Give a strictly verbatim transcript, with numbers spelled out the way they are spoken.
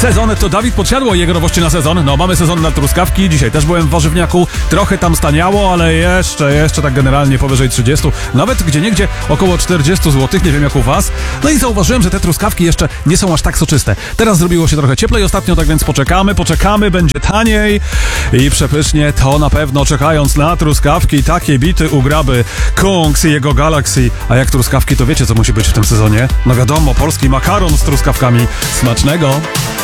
Sezon to Dawid Podsiadło i jego nowości na sezon. No, mamy sezon na truskawki. Dzisiaj też byłem w warzywniaku. Trochę tam staniało, ale jeszcze, jeszcze tak generalnie powyżej trzydziestu. Nawet gdzieniegdzie około czterdziestu złotych. Nie wiem jak u was. No i zauważyłem, że te truskawki jeszcze nie są aż tak soczyste. Teraz zrobiło się trochę cieplej ostatnio, tak więc poczekamy, poczekamy. Będzie taniej i przepysznie. To na pewno, czekając na truskawki. Takie bity ugraby Kungs i jego Galaxy. A jak truskawki, to wiecie co musi być w tym sezonie? No wiadomo, polski makaron z truskawkami. Smacznego!